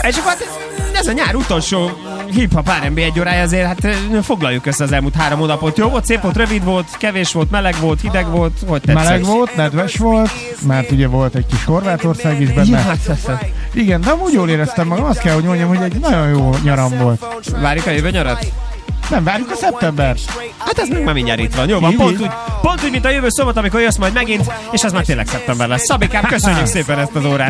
És akkor ez a nyár utolsó hip-hop R&B egy órája, azért hát foglaljuk össze az elmúlt 3 hónapot. Jó volt, szép volt, rövid volt, kevés volt, meleg volt, hideg volt, hogy tetszett? Meleg volt, nedves volt, mert ugye volt egy kis Horvátország is benne. Ja, hát, igen, de amúgy jól éreztem magam, azt kell, hogy mondjam, hogy egy nagyon jó nyaram volt. várjuk a jövő nyarat? Nem, várjuk a szeptembert. Hát ez meg már mindjárt itt van. Jó van, pont úgy, mint a jövő szombat, amikor jössz majd megint, és az már tényleg szeptember lesz. Szabikám, köszönjük szépen ezt az órát.